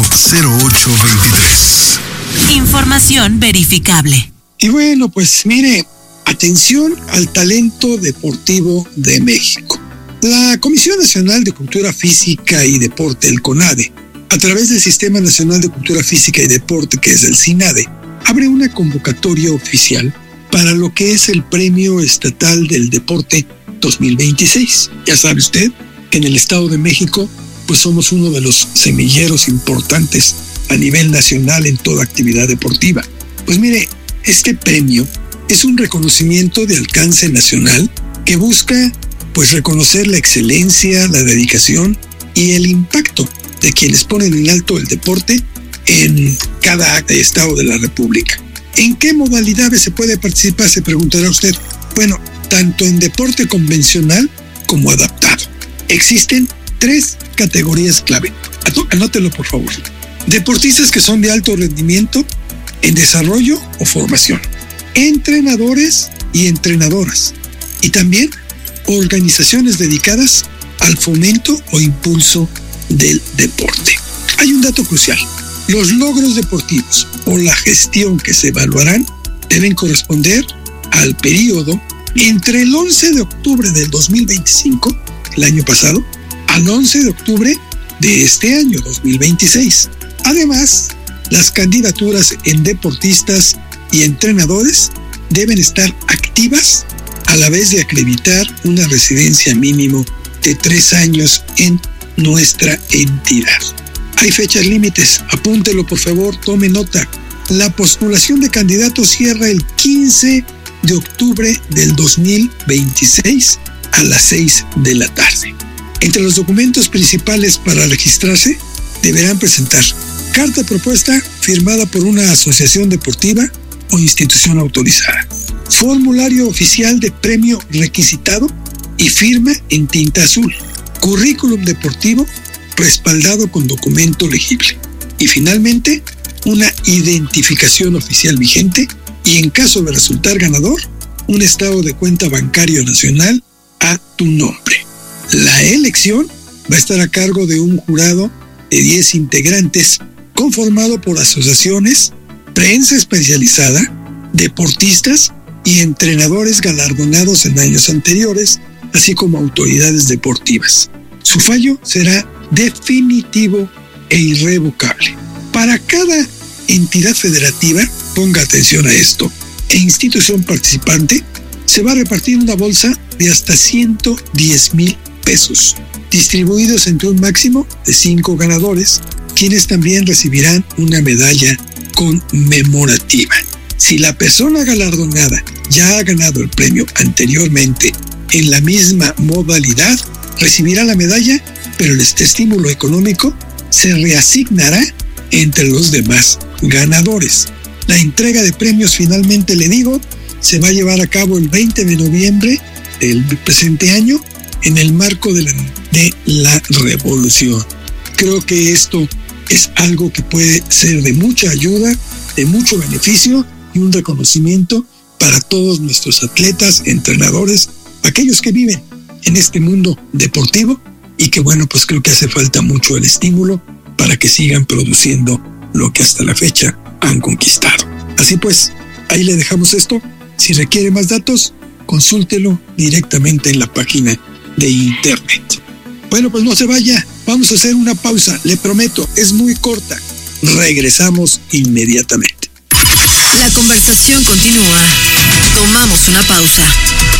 0823. Información verificable. Y bueno, pues mire, atención al talento deportivo de México. La Comisión Nacional de Cultura Física y Deporte, el CONADE, a través del Sistema Nacional de Cultura Física y Deporte, que es el SINADE, abre una convocatoria oficial para lo que es el Premio Estatal del Deporte 2026. Ya sabe usted que en el Estado de México pues somos uno de los semilleros importantes a nivel nacional en toda actividad deportiva. Pues mire, este premio es un reconocimiento de alcance nacional que busca pues reconocer la excelencia, la dedicación y el impacto de quienes ponen en alto el deporte en cada estado de la República. ¿En qué modalidades se puede participar? Se preguntará usted. Bueno, tanto en deporte convencional como adaptado. Existen 3 categorías clave. Anótelo, por favor. Deportistas que son de alto rendimiento en desarrollo o formación. Entrenadores y entrenadoras. Y también organizaciones dedicadas al fomento o impulso del deporte. Hay un dato crucial. Los logros deportivos o la gestión que se evaluarán deben corresponder al periodo entre el 11 de octubre del 2025, el año pasado, al 11 de octubre de este año 2026. Además, las candidaturas en deportistas y entrenadores deben estar activas a la vez de acreditar una residencia mínimo de 3 años en nuestra entidad. Hay fechas límites, apúntelo por favor, tome nota. La postulación de candidatos cierra el 15 de octubre del 2026 a las 6 de la tarde. Entre los documentos principales para registrarse deberán presentar carta propuesta firmada por una asociación deportiva o institución autorizada, formulario oficial de premio requisitado y firma en tinta azul, currículum deportivo respaldado con documento legible y finalmente una identificación oficial vigente y en caso de resultar ganador, un estado de cuenta bancario nacional a tu nombre. La elección va a estar a cargo de un jurado de 10 integrantes conformado por asociaciones, prensa especializada, deportistas y entrenadores galardonados en años anteriores, así como autoridades deportivas. Su fallo será definitivo e irrevocable. Para cada entidad federativa, ponga atención a esto, e institución participante, se va a repartir una bolsa de hasta 110,000 pesos, distribuidos entre un máximo de 5 ganadores, quienes también recibirán una medalla conmemorativa. Si la persona galardonada ya ha ganado el premio anteriormente en la misma modalidad, recibirá la medalla, pero el estímulo económico se reasignará entre los demás ganadores. La entrega de premios, finalmente le digo, se va a llevar a cabo el 20 de noviembre del presente año en el marco de la revolución. Creo que esto es algo que puede ser de mucha ayuda, de mucho beneficio y un reconocimiento para todos nuestros atletas, entrenadores, aquellos que viven en este mundo deportivo y que bueno, pues creo que hace falta mucho el estímulo para que sigan produciendo lo que hasta la fecha han conquistado. Así pues, ahí le dejamos esto. Si requiere más datos, consúltelo directamente en la página de internet. Bueno, pues no se vaya, vamos a hacer una pausa, le prometo, es muy corta. Regresamos inmediatamente. La conversación continúa. Tomamos una pausa.